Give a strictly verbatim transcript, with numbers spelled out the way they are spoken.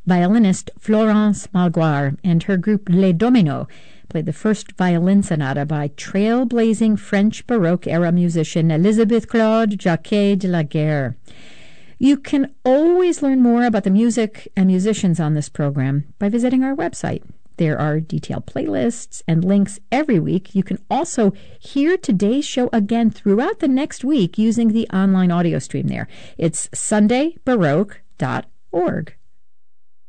Violinist Florence Malguard and her group Les Dominos played the first violin sonata by trailblazing French Baroque-era musician Elisabeth Claude Jacquet de la Guerre. You can always learn more about the music and musicians on this program by visiting our website. There are detailed playlists and links every week. You can also hear today's show again throughout the next week using the online audio stream there. It's sunday baroque dot org.